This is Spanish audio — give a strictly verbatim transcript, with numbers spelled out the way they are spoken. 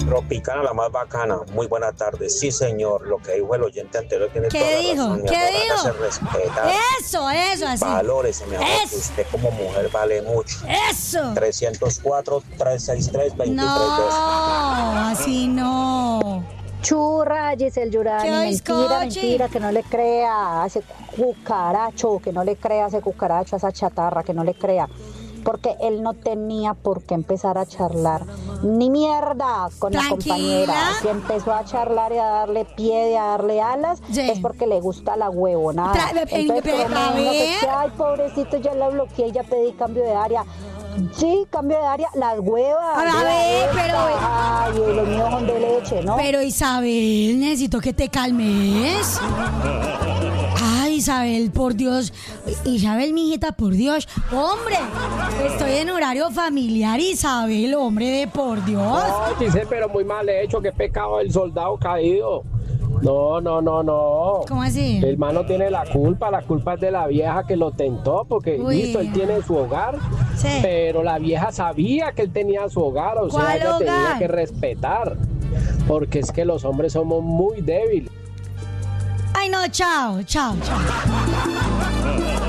Tropicana, la más bacana. Muy buena tarde. Sí, señor. Lo que dijo el oyente anterior tiene ¿Qué toda la dijo? razón. ¿Qué dijo? Se respeta. Eso, eso, así. Valores, mi amor, Eso. que usted como mujer vale mucho. Eso. trescientos cuatro, trescientos sesenta y tres, veintitrés. No, así no. Churra, Giselle Yurani, ¿Qué mentira, bizcochi? mentira, que no le crea a ese cucaracho, que no le crea a ese cucaracho, a esa chatarra, que no le crea. Porque él no tenía por qué empezar a charlar ni mierda con la Tranquila. compañera. Si empezó a charlar y a darle pie y a darle alas, Sí. es porque le gusta la huevonada. Tra- Entonces, pe- que me a venga que, ver. ay, pobrecito, ya la bloqueé y ya pedí cambio de área. Sí, cambio de área, las huevas. A de la ver, esta. pero- Ay, los míos son de leche, ¿no? Pero Isabel, necesito que te calmes. Ay, Isabel, por Dios. Isabel, mijita, por Dios. Hombre, estoy en horario familiar, Isabel, hombre de por Dios. No, Giselle, pero muy mal hecho, qué pecado el soldado caído. No, no, no, no. ¿Cómo así? El man no tiene la culpa, la culpa es de la vieja que lo tentó, porque Uy. listo, él tiene su hogar, Sí. pero la vieja sabía que él tenía su hogar, o sea, ¿Cuál ella tenía hogar? que respetar, porque es que los hombres somos muy débiles. Ay, no, chao, chao, chao.